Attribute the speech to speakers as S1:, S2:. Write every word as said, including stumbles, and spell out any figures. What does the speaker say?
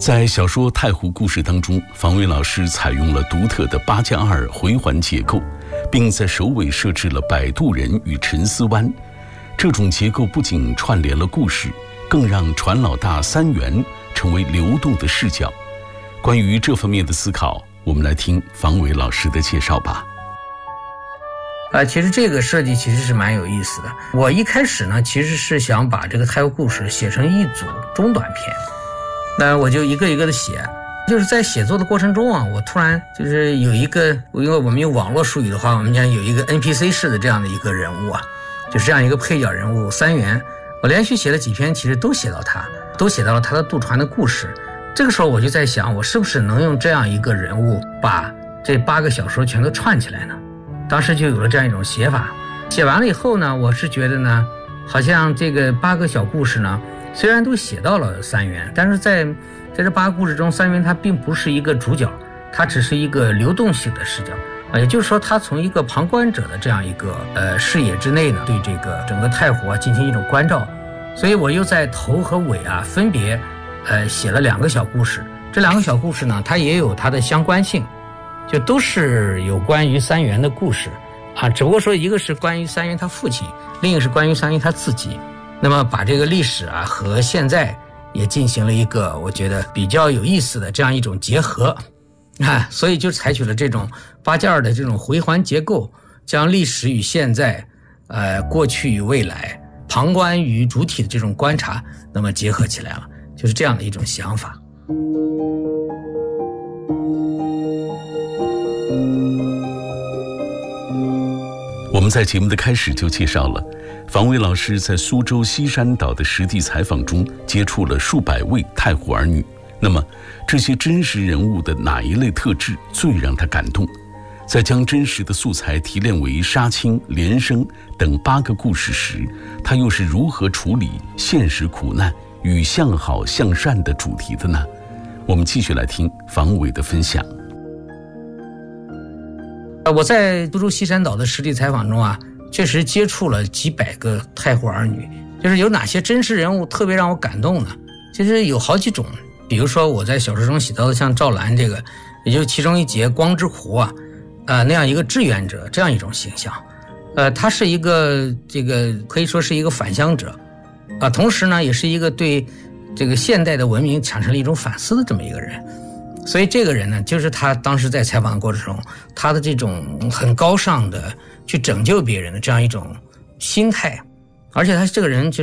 S1: 在小说《太湖故事》当中，房伟老师采用了独特的八加二回环结构，并在首尾设置了摆渡人与沉思湾。这种结构不仅串联了故事，更让船老大三元成为流动的视角。关于这方面的思考，我们来听房伟老师的介绍吧。
S2: 呃，其实这个设计其实是蛮有意思的。我一开始呢，其实是想把这个太湖故事写成一组中短篇，那我就一个一个的写。就是在写作的过程中啊，我突然就是有一个，因为我们用网络术语的话，我们讲有一个 N P C 式的这样的一个人物啊，就是这样一个配角人物三元。我连续写了几篇，其实都写到他，都写到了他的渡船的故事。这个时候我就在想，我是不是能用这样一个人物把这八个小说全都串起来呢？当时就有了这样一种写法。写完了以后呢，我是觉得呢，好像这个八个小故事呢，虽然都写到了三元，但是在在这八个故事中，三元他并不是一个主角，他只是一个流动性的视角啊，也就是说，他从一个旁观者的这样一个呃视野之内呢，对这个整个太湖啊进行一种关照。所以我又在头和尾啊分别呃写了两个小故事。这两个小故事呢，它也有它的相关性，就都是有关于三元的故事啊，只不过说一个是关于三元他父亲，另一个是关于三元他自己。那么把这个历史啊和现在也进行了一个我觉得比较有意思的这样一种结合啊，所以就采取了这种八加二的这种回环结构，将历史与现在、呃过去与未来、旁观与主体的这种观察，那么结合起来了，就是这样的一种想法。
S1: 我们在节目的开始就介绍了，房伟老师在苏州西山岛的实地采访中接触了数百位太湖儿女。那么，这些真实人物的哪一类特质最让他感动？在将真实的素材提炼为杀青、连生等八个故事时，他又是如何处理现实苦难与向好向善的主题的呢？我们继续来听房伟的分享。
S2: 我在苏州西山岛的实地采访中啊，确实接触了几百个太湖儿女。就是有哪些真实人物特别让我感动呢？其实有好几种。比如说我在小说中写到的像赵兰这个，也就是其中一节光之湖啊，呃那样一个志愿者这样一种形象。呃他是一个这个可以说是一个返乡者啊、呃，同时呢也是一个对这个现代的文明产生了一种反思的这么一个人。所以这个人呢，就是他当时在采访的过程中，他的这种很高尚的去拯救别人的这样一种心态，而且他这个人就